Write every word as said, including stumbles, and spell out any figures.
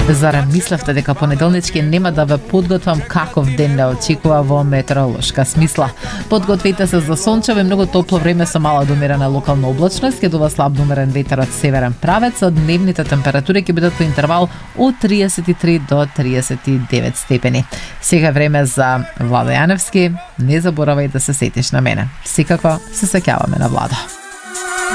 Зарем мислевте дека понеделнички нема да ве подготвам каков ден не очекува во метеоролошка смисла? Подгответе се за сончево и многу топло време со мала до умерена локална облачност, ќе дува слаб до умерен ветер од северен правец, од дневните температури ќе бидат по интервал од триесет и три до триесет и девет степени. Сега време за Владо Јаневски. Не заборавај да се сетиш на мене. Секако се сеќаваме на Владо.